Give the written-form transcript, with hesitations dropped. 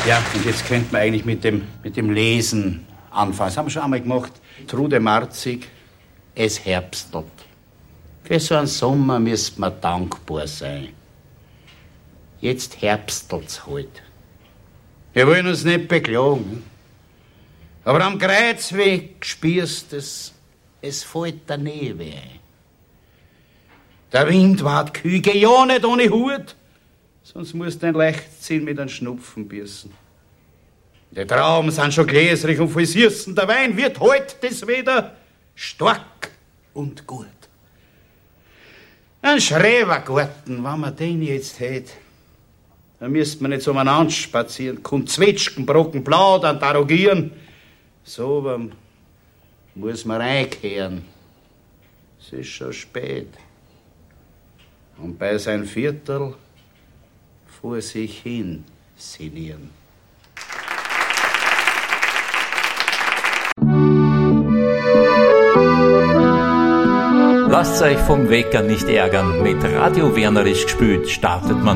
Ja, und jetzt könnte man eigentlich mit dem Lesen anfangen. Das haben wir schon einmal gemacht. Trude Marzig, es herbstelt. Für so einen Sommer müsste man dankbar sein. Jetzt herbstelt's halt. Wir wollen uns nicht beklagen. Aber am Kreuzweg spürst es fällt der Nebel ein. Der Wind ward küge, ja nicht ohne Hut, sonst musst du ein Leichtsinn mit einem Schnupfen bürsten. Die Trauben sind schon gläsrig und voll Süßen, der Wein wird heut das wieder stark und gut. Ein Schrebergarten, wenn man den jetzt hätt, dann müsst man nicht so umeinander spazieren, kommt Zwetschgen, Brocken, plaudern, tarogieren. So muss man reinkehren. Es ist schon spät. Und bei sein Viertel vor sich hin sinnieren. Lasst euch vom Wecker nicht ärgern. Mit Radio Wernerisch gespielt startet man